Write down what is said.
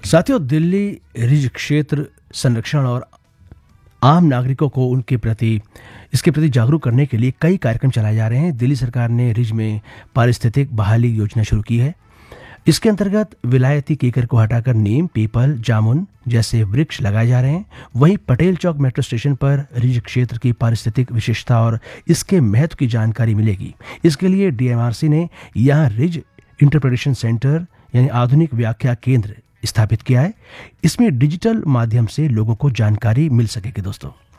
साथियों, दिल्ली रिज क्षेत्र संरक्षण और आम नागरिकों को इसके प्रति जागरूक करने के लिए कई कार्यक्रम चलाए जा रहे हैं। दिल्ली सरकार ने रिज में पारिस्थितिक बहाली योजना शुरू की है। इसके अंतर्गत विलायती केकर को हटाकर नीम, पीपल, जामुन जैसे वृक्ष लगाए जा रहे हैं। वहीं पटेल चौक मेट्रो स्टेशन पर रिज क्षेत्र की पारिस्थितिक विशेषता और इसके महत्व की जानकारी मिलेगी। इसके लिए डीएमआरसी ने यहाँ रिज इंटरप्रिटेशन सेंटर यानी आधुनिक व्याख्या केंद्र स्थापित किया है। इसमें डिजिटल माध्यम से लोगों को जानकारी मिल सकेगी। दोस्तों,